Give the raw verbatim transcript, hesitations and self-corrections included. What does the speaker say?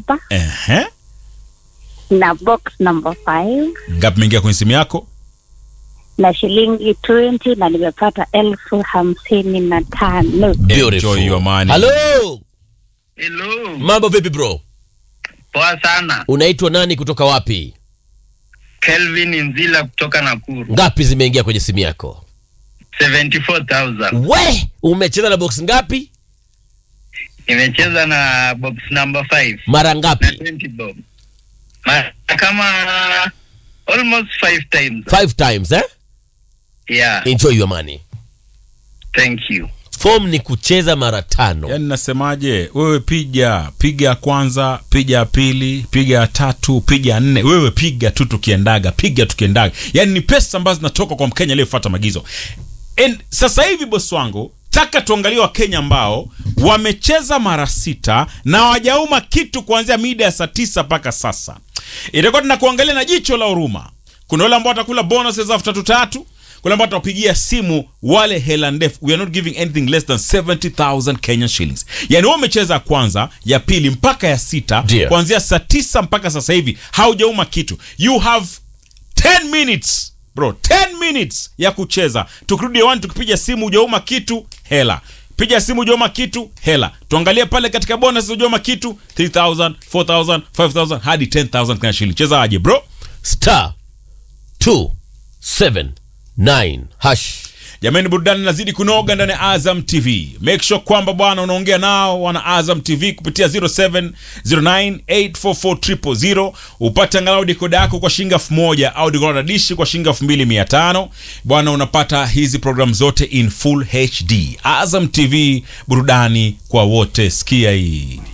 saba. Ehe. Na box number five. Ngapi mengia kwenye simu yako? Na shilingi twenty na nimepata elfu hamsini na tano. Beautiful. Enjoy your money. Hello. Hello. Mambo vipi bro? Poa sana. Unaitwa nani kutoka wapi? Kelvin Nzila kutoka Nakuru. Ngapi zimeingia kwenye simu yako? seventy-four thousand. We, umecheza na box ngapi? Nimecheza na box number five. Mara Na ngapi? twenty bob. Ma, kama almost five times. Five times, eh? Yeah. Enjoy your money. Thank you. Form ni kucheza mara tano. Yaani nasemaje, wewe piga, piga ya kwanza, piga ya pili, piga ya tatu, piga ya nne. Wewe piga tu tukiendaga, piga tukiendaga. Yaani ni pesa ambazo zinatoka kwa Mkenya aliyefuata maagizo. And sasa hivi boss wangu, taka tuangalie wa Kenya ambao wamecheza mara sita na hawajauma kitu kuanzia mida ya saa tisa mpaka sasa. Itakuwa tunakuangalia na jicho la huruma. Kuna wale ambao watakula bonuses za tatu tatu, kuna ambao watapigia simu wale hela ndefu. We are not giving anything less than seventy thousand Kenyan shillings. Yaani wewe umecheza kwanza, ya pili mpaka ya sita, Dear. kuanzia saa tisa mpaka sasa hivi haujauma kitu. You have ten minutes. Bro, ten minutes ya kucheza. Tukirudi hewani tukipiga simu hujauma kitu, hela. Piga simu hujauma kitu, hela. Tuangalie pale katika bonus hujauma kitu, three thousand, four thousand, five thousand hadi ten thousand Kenya shillings. Cheza aje bro? Star two seven nine hash. Jamani, burudani nazidi kunoga ndani ya Azam T V. Make sure kwamba bwana unaongea nao wana Azam T V kupitia zero seven zero nine eight four four zero zero zero. Upate angalau dekoda yako kwa shilingi elfu moja au dekoda na dishi kwa shilingi elfu mbili mia tano. Bwana unapata hizi program zote in full H D. Azam T V, burudani kwa wote. Sikia hii.